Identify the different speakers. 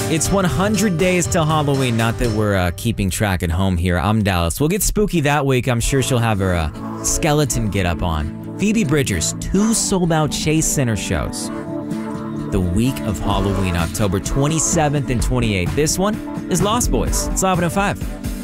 Speaker 1: It's 100 days till Halloween. Not that we're keeping track at home here. I'm Dallas. We'll get spooky that week. I'm sure she'll have her skeleton get up on. Phoebe Bridgers, 2 sold-out Chase Center shows. The week of Halloween, October 27th and 28th. This one is Lost Boys. It's live at 5.